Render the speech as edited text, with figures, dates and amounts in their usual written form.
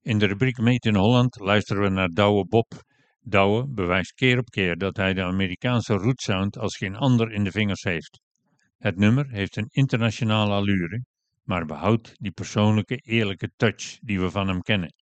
In de rubriek Made in Holland luisteren we naar Douwe Bob. Douwe bewijst keer op keer dat hij de Amerikaanse rootsound als geen ander in de vingers heeft. Het nummer heeft een internationale allure, maar behoudt die persoonlijke, eerlijke touch die we van hem kennen.